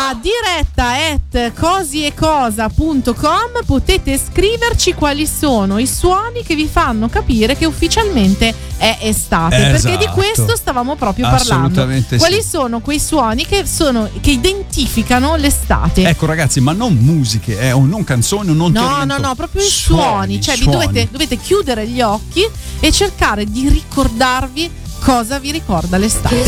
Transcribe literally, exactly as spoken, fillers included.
A diretta at cosiecosa punto com potete scriverci quali sono i suoni che vi fanno capire che ufficialmente è estate, esatto. Perché di questo stavamo proprio parlando. Assolutamente quali sì. sono quei suoni che sono che identificano l'estate? Ecco ragazzi, ma non musiche, eh, o non canzoni, o non No, tormento. no, no, proprio i suoni, suoni cioè suoni. vi dovete, dovete chiudere gli occhi e cercare di ricordarvi cosa vi ricorda l'estate.